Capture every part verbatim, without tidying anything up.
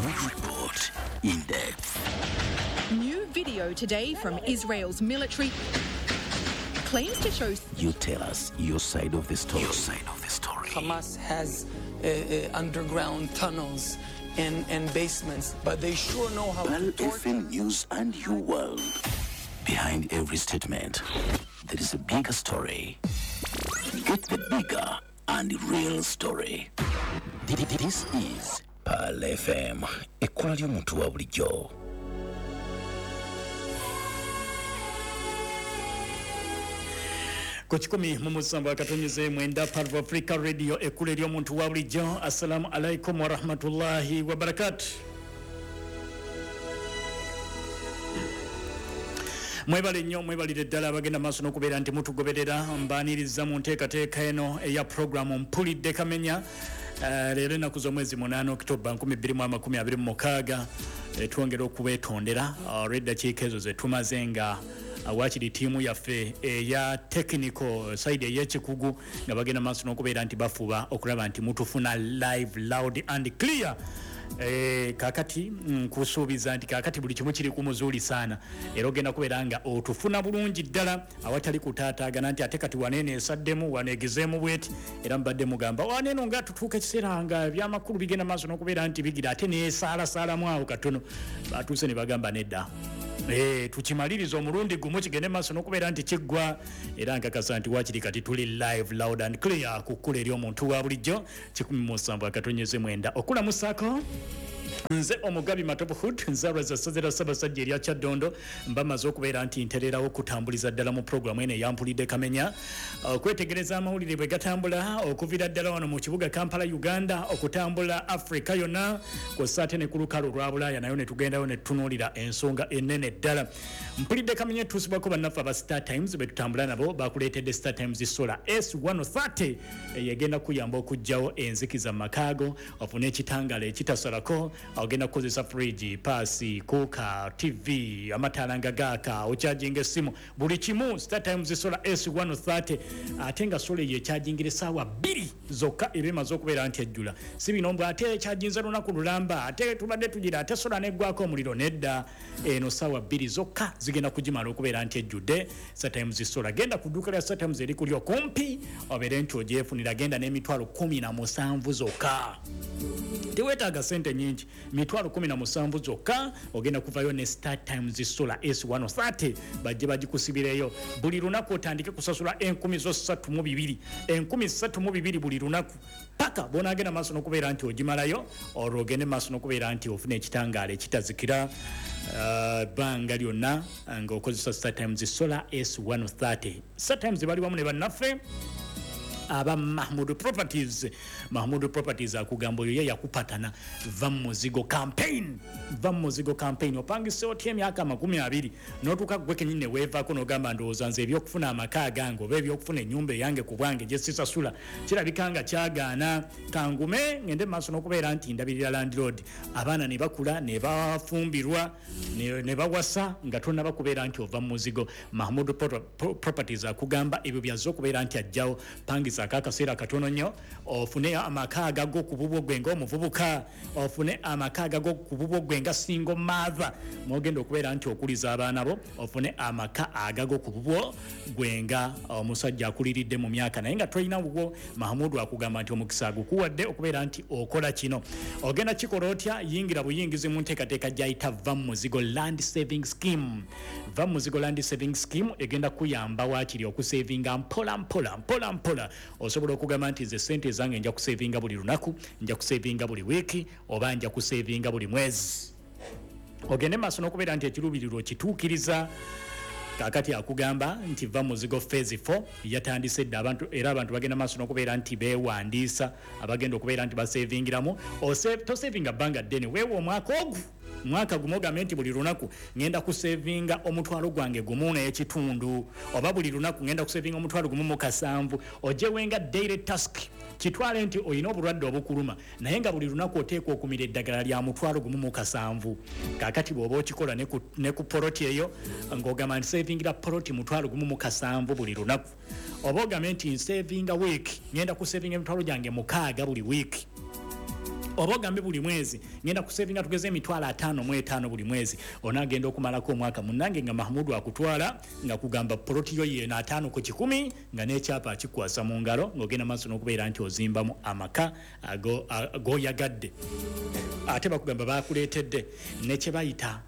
Report in depth. New video today from Israel's military claims to show. You tell us your side of the story. Your side of the story. Hamas has uh, uh, underground tunnels and, and basements, but they sure know how Pearl to F M News and You World. Behind every statement, there is a bigger story. Get the bigger and real story. This is Pearl F M, ekkola ly'omuntu wa bulijjo. Kuchikumi mumusambo akatonyeze mwenda Pearl Africa Radio ekule ly'omuntu wa bulijjo. Assalamu alaikum wa rahmatullahi wa barakatuh. Mwebale nnyo mwebalire ddala abagenda maaso n'okubeera nti mutugoberera mbaaniriza mu nteekateeka eno eya programu mpulidde kamenya. Uh, leero ennaku z'omwezi munaana Okitoba nkumi bbiri mu amakumi abiri mu mukaaga twongera okubeetondera olw'eddakiika ezo ze tumaze nga waakiri ttiimu yaffe eya technical side ey'ekikugu nga bagenda maaso n'okubeera nti bafuba okulaba nti mutufuna live loud and clear. Eh, kakati nkusuubiza nti kakati buli kimu kiri ku muzuuli sana era ogenda kubeera nga otufuna bulungi ddala awatali kutaataagana nti ate kati waneeno esaddemu waneegezeemu bweti era mbadde mugamba waneeno nga tutuuka ekiseera nga ebyamakulu bigenda maaso n'okubeera nti bigira ate neesaalasaalamw awo katono batuuse ne bagamba nedda. Eh, tukimaliriza omulundi gumu kigende maaso n'okubeera nti kiggwa era nkakasa nti waakiri kati tuli live loud and clear ku kkula ery'omuntu wa bulijjo kikumi mu nsanvu akatonyeze mwenda okulamusaako nze omugabi Matobuhood nzalwa za sazera Ssaabasajja erya Kyaddondo mbamaze okubeera nti ntererawo okutambuliza ddala mu programu eno eyampulidde kamenya okwetegereza amawulire bwe gatambula okuviira ddala wano mu kibuga Kampala Uganda okutambula Africa yonna kw'ossa ate ne ku lukalu lwa Bulaaya nayo ne tugendayo ne tutunuulira ensonga ennene ddala. Mpulidde kamenya tuusibwako bannaffe aba Star Times be tutambula nabo bakuleetedde Star Times Solar S one thirty eyagenda kuyamba okuggyawo enzikiza mu makaago ofune ekitangala ekitasalako ogenda kukozesa fridge, paasi, kuuka, T V, amataala nga gaaka, ocharginga essimu, buli kimu Star Times Solar S one thirty ate nga solar ye chargingira essaawa bbiri zokka eba emaze okubeera nti ejjula. Si bino mbwe ate charginza lunaku lulamba ate tubadde tugira ate solar neggwako omuliro nedda eno ssaawa bbiri zokka zigenda kugimala okubeera nti ejjudde. Star Times Solar genda ku dduuka lya Star Times eri kuli okumpi obeere nti ogyefunira genda n'emitwalo kumi na musanvu zokka. Teweetaaga sente nyingi, mitwalo kumi na musanvu zokka ogenda kuvayo ne Star Times Solar S one thirty bajje bagikusibireyo buli lunaku otandike kusasula enkumi zo ssatu mu bibiri enkumi ssatu mu bibiri buli lunaku paka bonaagenda maaso n'okubeera nti ogimalayo olwo ogende maaso n'okubeera nti ofuna ekitangaala ekitazikira bbanga uh, lyonna ng'okozesa Star Times Solar S one thirty. Star Times bali wamu ne bannaffe aba Mahmood Properties. Mahmood Properties akugamba oyo yakupatana va muzigo campaign va muzigo campaign opangise otye emyaka makumi abiri notuka gwe kenyine weevaako n'ogamba ndowooza nze ebyokufuna amaka gange oba ebyokufuna ennyumba eyange ku bwange gye sisasula kirabikanga kyagaana kangume ngende maaso n'okubeera nti ndabirira landlord abaana ne bakula ne bafumbirwa ne bawasa nga tonna bakubeera nti ova muzigo. Mahmood Properties akugamba ebyo byazze okubeera nti ajjawo pangisa akakaseera katono nnyo ofune amaka agago ku bubwo gwe ng'omuvubuka ofune amaka agago ku bubwo gwe nga single mother mwogenda okubeera nti okuliza abaana bo ofune amaka agago ku bubwo gwe nga omusajja akuliridde mu myaka naye nga tolina bubwo. Mahmood akugamba nti omukisa agukuwadde okubeera nti okola kino ogenda kikola otya yingira buyingizi mu nteekateeka gyayita va muzigo land saving scheme. Va muzigo land saving scheme egenda kuyamba waakiri okusavinga mpola mpola mpola mpola osobola okugamba nti ze sente zange nja kusavinga buli lunaku nja kusavinga buli wiiki oba nja kusavinga buli mwezi ogende maaso n'okubeera nti ekiruubirirwa kituukiriza. Kakati akugamba nti va muzigo phase four yatandise dda abantu era abantu bagenda maaso n'okubeera nti beewandiisa abagenda okubeera nti basavingiramu tosavinga bbanga ddene weewa omwaka ogu mwaka gumu ogambe nti buli lunaku ngenda kusavinga omutwalo gwange gumu n'ekitundu oba buli lunaku ngenda kusavinga omutwalo gumu mu kasanvu ogyewenga daily task kitwale nti oyina obulwadde obukuluma naye nga buli lunaku oteekwa okumira eddagala lya mutwalo gumu mu kasanvu. Kaakati bw'oba okikola ne ku poloti eyo ng'ogamba nti savingira poloti mutwalo gumu mu kasanvu buli lunaku oba ogambe nti nsavinga wiiki ngenda kusavinga emitwalo gyange mukaaga buli wiiki obogambe buli mwezi ngenda kusevinga tugeze emitwalo ataano mu etaano buli mwezi onagenda okumalako omwaka munange nga Mahmudu akutwala nga kugamba polotiyo yena ataano ku kikumi nga n'ekyapa akikwasa mu ngalo ng'ogenda maaso n'okubeera nti ozimbamu amaka ago agoyagadde ate bakugamba bakuleetedde nekye bayita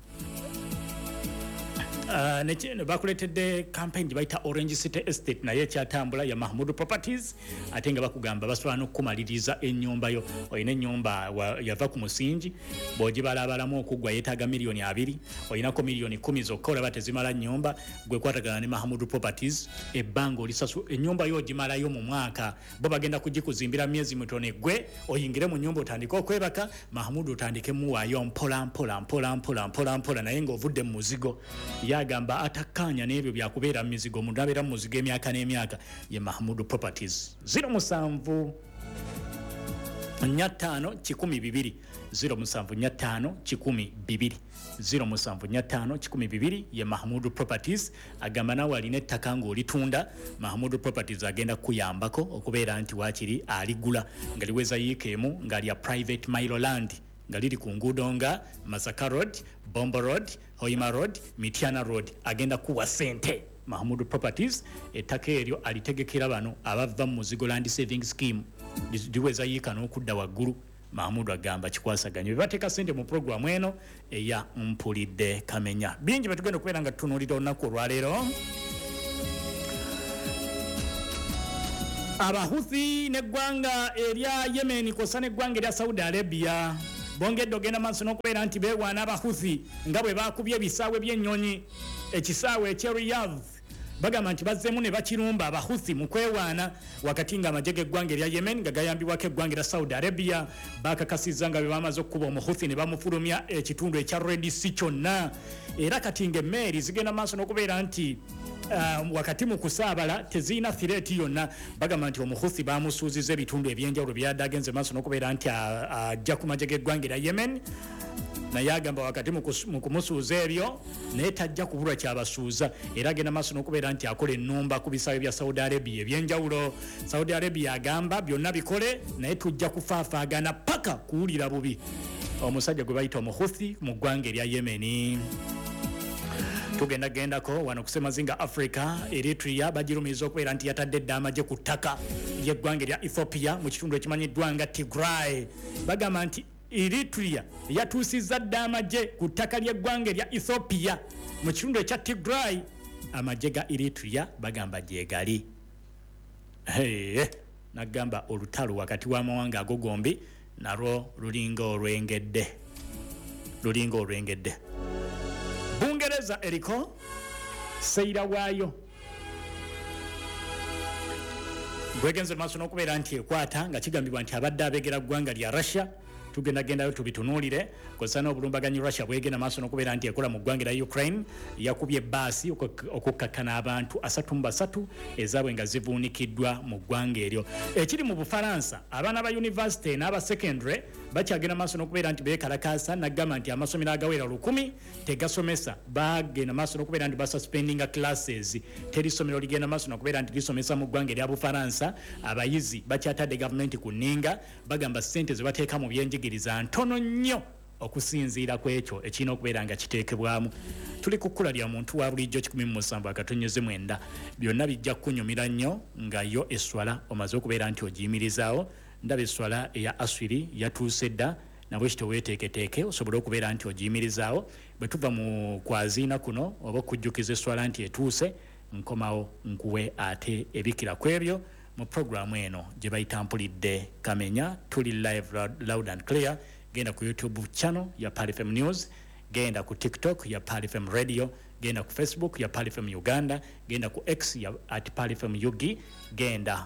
Uh, neche bakuletedde campaign jibaita Orange City Estate naye kyatambula ya Mahmudu Properties ate nga bakugamba basobola n'okumaliriza ennyumba yo oyina ennyumba yava ku musingi bw'ogibalabalamu okugwa yeetaaga miliyoni abiri oyinako miliyoni kumi zokka olaba tezimala nnyumba gwe kwatagana ne Mahmudu Properties ebbanga olisasu ennyumba yo ogimalayo mu mwaka bo bagenda kugikuzimbira myezi mitono gwe oyingire mu nnyumba otandike okwebaka Mahmudu otandike muwaayo mpola mpola mpola mpola mpola mpola naye ng'ovudde mu muzigo ya agamba atakanya n'ebyo byakubeera mizigo mundu abeera muzigo emyaka n'emyaka ye Mahmudu Properties zero musanvu nyatano kikumi bibiri zero musanvu nyatano kikumi bibiri zero musanvu nyatano kikumi bibiri ye Mahmudu Properties agamba nawe alina ettaka ng'olitunda Mahmudu Properties agenda kuyambako okubeera nti waakiri aligula nga liweza yiikeemu nga lya private mile land nga liri ku nguudo nga Masaka Road, Bombo Road, Hoima Road, Mityana Road agenda kuwa sente Mahmudu Properties ettaka eryo alitegekera bano abava mu Muzigo Land Saving Scheme liweza yiika n'okudda waggulu Mahmudu agamba kikwasaganya bateeka sente mu programu eno eya Mpulidde Kamenya bingi betugenda okubeera nga tutunuulira olunaku olwaleero Abahuthi n'eggwanga erya Yemen kosa n'eggwanga erya Saudi Arabia bongedde ogenda maaso n'okubeera nti beewaana Abahuthi nga bwe baakubye ebisaawe by'ennyonyi ekisaawe eky'e Riyadh bagamba nti bazzeemu ne bakirumba Abahuthi mu kwewaana wakati nga amagye g'eggwanga erya Yemen nga gayambibwako eggwanga erya Saudi Arabia bakakasizza nga bwe bamaze okukuba Omuhuthi ne bamufulumya ekitundu ekya Red Sea kyonna era kati ng'emmeeri zigenda maaso n'okubeera nti Uh, wakati mu kusaabala tezina threat yonna bagamba nti Omuhuthi bamusuuziza ebitundu ebyenjawulo byadde agenze maaso n'okubeera nti ajja ku magye g'eggwanga erya Yemen naye agamba wakati mu kumusuuza ebyo naye tajja kubulwa kyabasuuza era agenda maaso n'okubeera nti akola ennumba ku bisaawe bya Saudi Arabia ebyenjawulo Saudi Arabia agamba byonna bikole naye tujja kufaafaagana paka kuwulira bubi omusajja gwe bayita Omuhuthi mu ggwanga erya Yemen tugenda gendako wano kusemazinga Africa Eritrea bagirumiza okubeera nti yatadde dda amagye ku ttaka ly'eggwanga erya Ethiopia mu kitundu ekimanyiddwa nga Tigray bagamba nti Eritrea yatuusizza dda amagye ku ttaka ly'eggwanga erya Ethiopia mu kitundu ekya Tigray amagye ga Eritrea bagamba gyegali hey, nagamba olutalo wakati w'amawanga ago gombi nalwo lulinga olwengedde lulinga olwengedde Bungereza eriko seira waayo gwegenze maaso n'okubeera nti ekwata nga kigambibwa nti abadde abeegera ggwanga lya Russia tugenda gendayo tubitunuulire kozesa n'obulumbaganyi Russia bwegenda maaso n'okubeera nti ekola mu ggwanga lya Ukraine yakubye ebbaasi okukkakkana abantu asatu mu basatu ezaabwe nga zivuunikiddwa mu ggwanga eryo ekiri mu Bufaransa abaana ba university n'aba secondary bakyagenda maaso n'okubeera nti beekalakaasa nagamba nti amasomero agawera lukumi tegasomesa bagenda maaso n'okubeera nti basuspendinga classes teri somero ligenda maaso n'okubeera nti lisomesa mu ggwanga erya Bufaransa abayizi bakyatadde gavumenti ku nninga bagamba ssente ze bateeka mu byenjigiriza ntono nnyo okusinziira ku ekyo ekirina okubeera nga kiteekebwamu tuli ku kkula lya muntu wa bulijjo kikumi mu musanvu akatonyeze mwenda byonna bijja kunyumira nnyo nga yo eswala omaze okubeera nti ogiyimirizaawo ndaba eswala eya aswiri yatuuse dda nabwe kityo weeteeketeeke osobole okubeera nti ogiyimirizaawo bwe tuva mu kwaziina kuno oba okujjukiza eswala nti etuuse nkomawo nkuwe ate ebikira ku ebyo mu programu eno gye bayita Mpulidde Kamenya tuli live loud and clear genda ku YouTube channel ya Pal F M News genda ku TikTok ya Pal F M Radio genda ku Facebook ya Pal F M Uganda genda ku X ya at Pal F M Yugi genda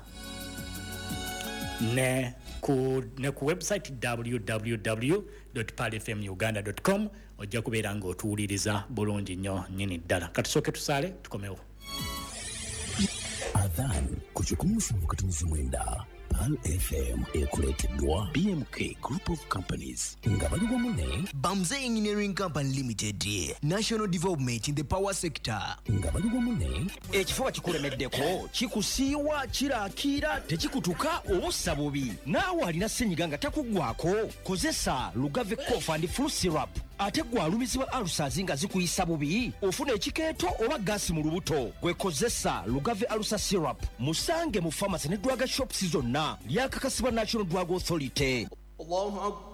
ne ku ne ku website w w w dot pal f m uganda dot com ojja kubeera ng'otuwuliriza bulungi nnyo nnyini ddala katusooke tusaale tukomewo Adhan ku kikumi musanvu katonyeza mwenda Pal F M ekuleteddwa B M K Group of Companies nga bali wamu ne Bamze Engineering Company Limited, National Development in the Power Sector nga bali wamu ne ekifuba kikulemeddeko kikusiiwa kiraakira tekikutuka obussa bubi naawe alina ssenyiga nga takugwako kozesa Lugave Cough and Flu Syrup ate gwe alumizibwa alusazi nga zikuyisa bubi ofuna ekikeeto oba gaasi mu lubuto gwe kozesa Lugave Alusa Syrup musange mu pharmacy ne drug shops zonna lyakakasibwa National Drug Authority. Allahu Akbar.